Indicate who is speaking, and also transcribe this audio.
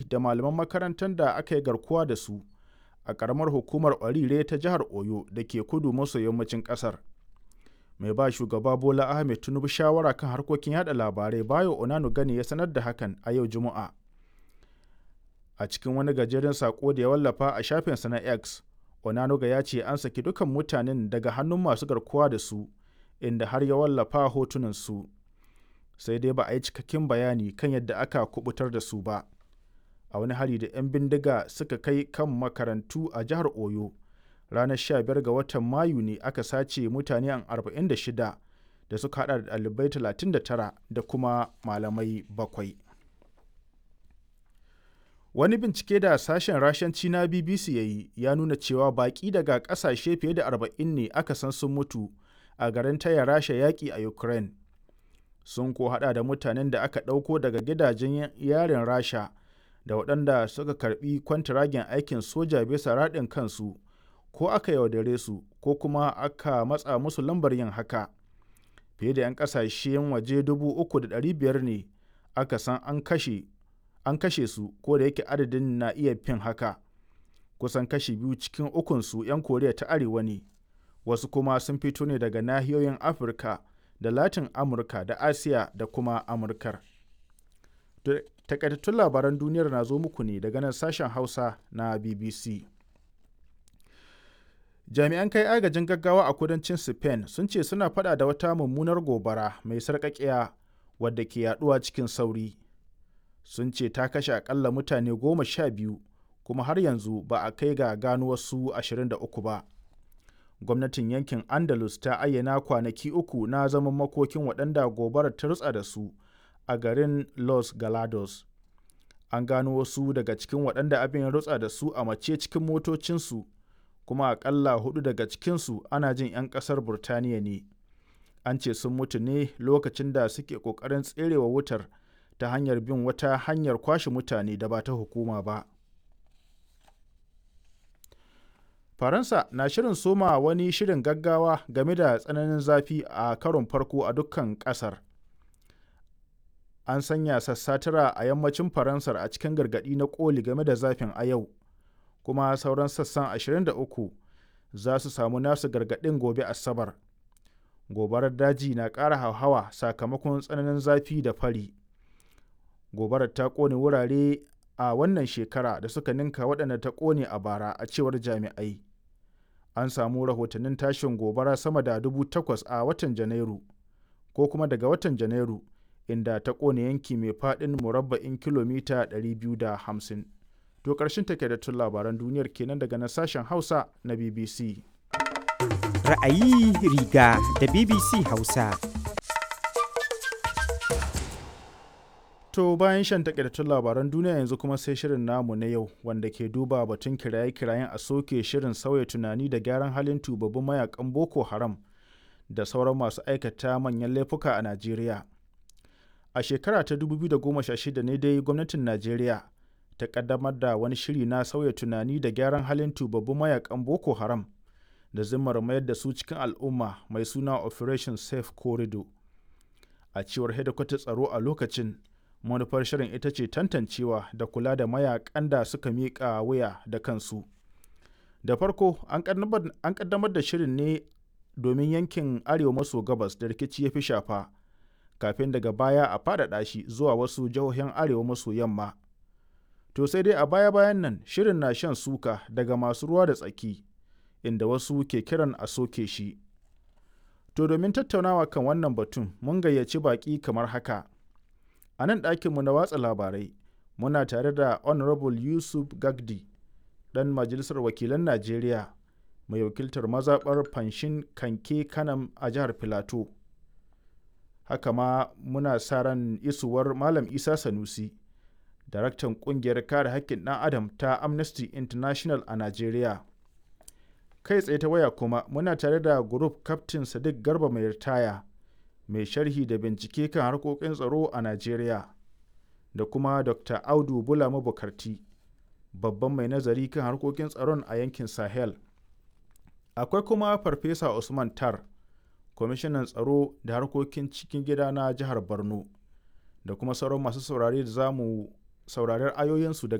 Speaker 1: da malaman makarantar da aka yi garkuwa da su a ƙaramar hukumar Orire ta jihar Oyo da ke kudu maso yammacin ƙasar. Mai ba shugaba Bola Ahmed Tinubu shawara kan harkokin yada labarai Bayo Onanugani ya sanar da hakan a yau Juma'a. A cikin wani gajeren saƙo da ya wallafa a shafinsa na X, Onanuga ya ce an saki dukan mutanen daga hannun masu garkuwa da su, inda har ya wallafa hotunan su. Sai dai ba a yi cikakken bayani kan yadda aka kubutar da su ba. A wani hari da 'yan bindiga suka kai kan makarantu a jihar Oyo, ranar 15 ga watan Mayu ne aka sace mutane 46 da suka hada da ɗalibai 39 da kuma malamai 7. Wani bincike da sashen Rashanci na BBC ya yi ya nuna cewa baƙi daga ƙasashe fiye da 40 ne aka san sun mutu a garin taya Rasha yaƙi a Ukraine. Sun ko hada da mutanen da aka ɗauko daga gidajen yarin Rasha da waɗanda suka karɓi kwantiragen aikin soja bisa raɗin kansu, ko aka yaudare su ko kuma aka matsa musu lambar yin haka. Fiye da 'yan ƙasashen waje 3,500 ne aka san an kashe su, ko da yake adadin na iya fin haka. Kusan kashi 2 cikin ukunsu 'yan Koriya ta Arewa ne, wasu kuma sun fito ne daga nahiyoyin Afirka da Latin Amurka da Asiya da kuma Amurkar. Takaitattun labaran duniyar na zo muku ne daga nan sashen Hausa na BBC. Jami'an kai agajin gaggawa a kudancin Spain sun ce suna fada da wata mummunar gobara mai sarƙaƙiya wadda ke yaduwa cikin sauri. Sun ce ta kashe akalla mutane 12 kuma har yanzu ba a kai ga gano wasu 23 ba. Gwamnatin yankin Andalus ta ayyana kwanaki 3 na zaman makokin waɗanda gobarar ta rutsa da su a garin Los Galados. An gano wasu daga cikin waɗanda abin ya rutsa da su a mace cikin motocinsu, kuma aƙalla 4 daga cikinsu ana jin 'yan ƙasar Burtaniya ne. An ce sun mutu ne lokacin da suke ƙoƙarin tserewa wutar ta hanyar bin wata hanyar kwashe mutane da ba ta hukuma ba. Faransa na shirin soma wani shirin gaggawa game da tsananin zafi a karon farko a dukkan ƙasar. An sanya sassa tara a yammacin Faransar a cikin gargaɗi na ƙoli game da zafin a yau, kuma sauran sassan 23 za su samu nasu gargaɗin gobe Asabar. Gobarar daji na ƙara hauhawa sakamakon tsananin zafi da fari. Gobarar ta ƙone wurare a wannan shekara da suka ninka waɗanda ta ƙone a bara, a cewar jami'ai. An samu rahotannin tashin gobara sama da 8,000 a watan Janairu, ko kuma daga watan Janairu, inda ta ƙone yanki mai faɗin murabba'in kilomita 250. To ƙarshen takaitattun labaran duniyar kenan daga nan sashen Hausa na BBC.
Speaker 2: Ra'ayi riga da BBC Hausa.
Speaker 1: To bayan shan takaitattun labaran duniya yanzu kuma sai shirin namu na yau, wanda ke duba batun kiraye-kirayen a soke shirin sauya tunani da gyaran halin tubabbin mayakan Boko Haram da sauran masu aikata manyan laifuka a Najeriya. A shekara ta 2016 ne dai gwamnatin Najeriya ta kaddamar da wani shiri na sauya tunani da gyaran halin tubabbin mayakan Boko Haram da zimmar mayar da su cikin al'umma, mai suna Operation Safe Corridor. A cewar hedikwatar tsaro a lokacin, manufar shirin ita ce tantancewa da kula da mayakan da suka miƙa wuya da kansu. Da farko an kaddamar da shirin ne domin yankin arewa maso gabas da rikici ya fi shafa, kafin daga baya a faɗaɗa shi zuwa wasu jihohin arewa maso yamma. To sai dai a baya-bayan nan shirin na shan suka daga masu ruwa da tsaki, inda wasu ke kiran a soke shi. To domin tattaunawa kan wannan batun mun gayyaci baƙi kamar haka. A nan ɗakinmu na watsa labarai muna tare da Honorable Yusuf Gagdi, ɗan Majalisar Wakilan Najeriya mai wakiltar mazaɓar Fanshin Kanke Kanam a jihar Filato. Haka ma muna sa ran isuwar Malam Isa Sanusi, daraktan ƙungiyar kare haƙƙin ɗan Adam ta Amnesty International a Najeriya. Kai tsaye ta waya kuma muna tare da Group Captain Sadiq Garba mai ritaya, mai sharhi da bincike kan harkokin tsaro a Najeriya, da kuma Dr. Audu Bulama Bukarti, babban mai nazari kan harkokin tsaron a yankin Sahel. Akwai kuma Farfesa Usman Tar, kwamishinan tsaro da harkokin cikin gida na jihar Borno, da kuma sauran masu saurare da za mu saurari ayoyinsu daga